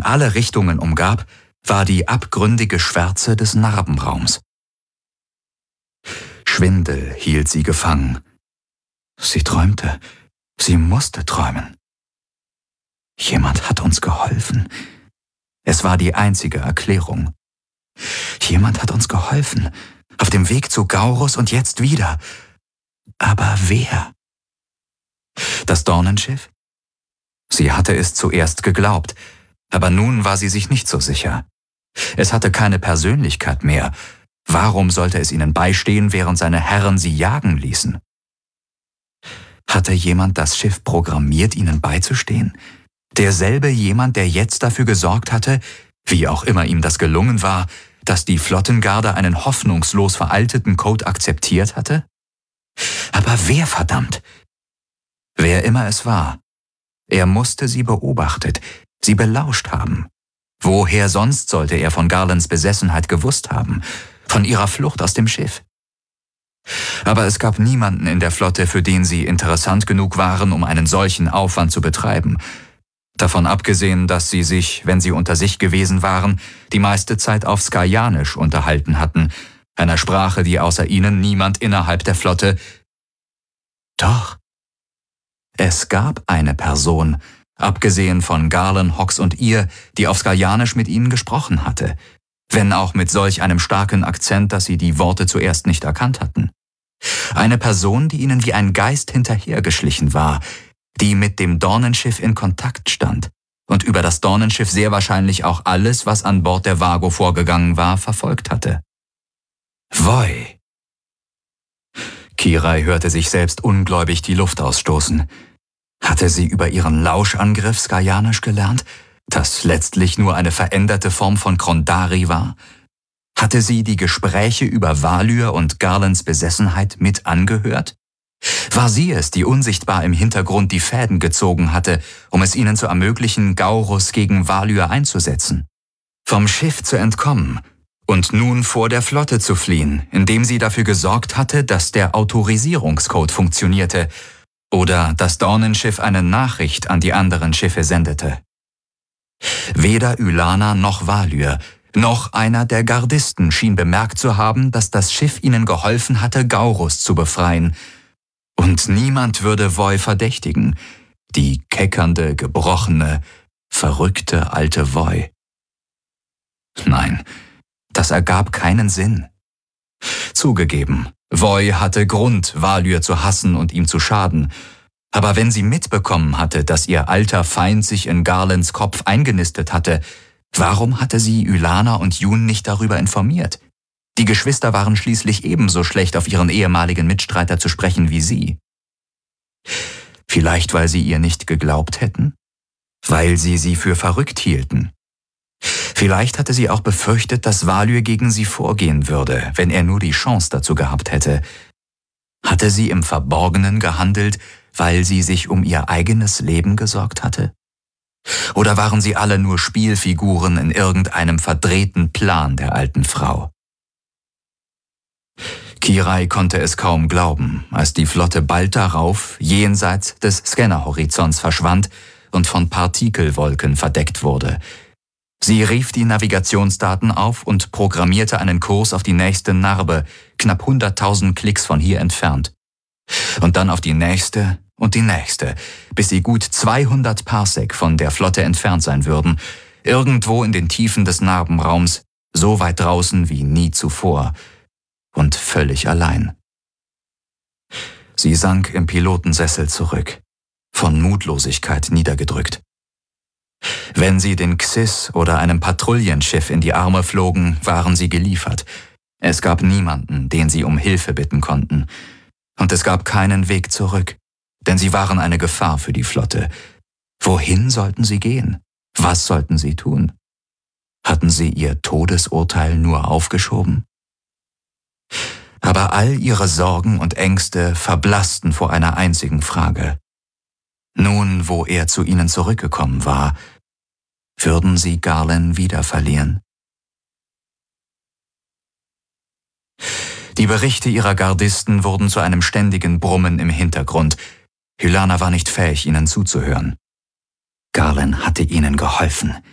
in alle Richtungen umgab, war die abgründige Schwärze des Narbenraums. Schwindel hielt sie gefangen. Sie träumte. Sie musste träumen. Jemand hat uns geholfen. Es war die einzige Erklärung. Jemand hat uns geholfen. Auf dem Weg zu Gaurus und jetzt wieder. Aber wer? Das Dornenschiff? Sie hatte es zuerst geglaubt, aber nun war sie sich nicht so sicher. Es hatte keine Persönlichkeit mehr. Warum sollte es ihnen beistehen, während seine Herren sie jagen ließen? Hatte jemand das Schiff programmiert, ihnen beizustehen? Derselbe jemand, der jetzt dafür gesorgt hatte, wie auch immer ihm das gelungen war, dass die Flottengarde einen hoffnungslos veralteten Code akzeptiert hatte? Aber wer, verdammt? Wer immer es war, er musste sie beobachtet, sie belauscht haben. Woher sonst sollte er von Garlands Besessenheit gewusst haben, von ihrer Flucht aus dem Schiff? Aber es gab niemanden in der Flotte, für den sie interessant genug waren, um einen solchen Aufwand zu betreiben. Davon abgesehen, dass sie sich, wenn sie unter sich gewesen waren, die meiste Zeit auf Skajanisch unterhalten hatten, einer Sprache, die außer ihnen niemand innerhalb der Flotte... Doch, es gab eine Person, abgesehen von Garland, Hawks und ihr, die auf Skajanisch mit ihnen gesprochen hatte, wenn auch mit solch einem starken Akzent, dass sie die Worte zuerst nicht erkannt hatten. Eine Person, die ihnen wie ein Geist hinterhergeschlichen war, die mit dem Dornenschiff in Kontakt stand und über das Dornenschiff sehr wahrscheinlich auch alles, was an Bord der Vago vorgegangen war, verfolgt hatte. Voi! Kirai hörte sich selbst ungläubig die Luft ausstoßen. Hatte sie über ihren Lauschangriff Skajanisch gelernt, das letztlich nur eine veränderte Form von Krondari war? Hatte sie die Gespräche über Valyr und Garlands Besessenheit mit angehört? War sie es, die unsichtbar im Hintergrund die Fäden gezogen hatte, um es ihnen zu ermöglichen, Gaurus gegen Valyr einzusetzen? Vom Schiff zu entkommen und nun vor der Flotte zu fliehen, indem sie dafür gesorgt hatte, dass der Autorisierungscode funktionierte oder das Dornenschiff eine Nachricht an die anderen Schiffe sendete. Weder Ylana noch Valyr, noch einer der Gardisten schien bemerkt zu haben, dass das Schiff ihnen geholfen hatte, Gaurus zu befreien. Und niemand würde Voi verdächtigen, die keckernde, gebrochene, verrückte alte Voi. Nein, das ergab keinen Sinn. Zugegeben, Voi hatte Grund, Valyr zu hassen und ihm zu schaden, aber wenn sie mitbekommen hatte, dass ihr alter Feind sich in Garlands Kopf eingenistet hatte, warum hatte sie Ylana und Jun nicht darüber informiert? Die Geschwister waren schließlich ebenso schlecht auf ihren ehemaligen Mitstreiter zu sprechen wie sie. Vielleicht, weil sie ihr nicht geglaubt hätten? Weil sie für verrückt hielten? Vielleicht hatte sie auch befürchtet, dass Valyr gegen sie vorgehen würde, wenn er nur die Chance dazu gehabt hätte. Hatte sie im Verborgenen gehandelt, weil sie sich um ihr eigenes Leben gesorgt hatte? Oder waren sie alle nur Spielfiguren in irgendeinem verdrehten Plan der alten Frau? Kirai konnte es kaum glauben, als die Flotte bald darauf jenseits des Scannerhorizonts verschwand und von Partikelwolken verdeckt wurde. Sie rief die Navigationsdaten auf und programmierte einen Kurs auf die nächste Narbe, knapp 100.000 Klicks von hier entfernt. Und dann auf die nächste und die nächste, bis sie gut 200 Parsec von der Flotte entfernt sein würden, irgendwo in den Tiefen des Narbenraums, so weit draußen wie nie zuvor und völlig allein. Sie sank im Pilotensessel zurück, von Mutlosigkeit niedergedrückt. Wenn sie den Xys oder einem Patrouillenschiff in die Arme flogen, waren sie geliefert. Es gab niemanden, den sie um Hilfe bitten konnten. Und es gab keinen Weg zurück, denn sie waren eine Gefahr für die Flotte. Wohin sollten sie gehen? Was sollten sie tun? Hatten sie ihr Todesurteil nur aufgeschoben? Aber all ihre Sorgen und Ängste verblassten vor einer einzigen Frage. Nun, wo er zu ihnen zurückgekommen war, würden sie Garland wieder verlieren? Die Berichte ihrer Gardisten wurden zu einem ständigen Brummen im Hintergrund. Ylana war nicht fähig, ihnen zuzuhören. Garland hatte ihnen geholfen.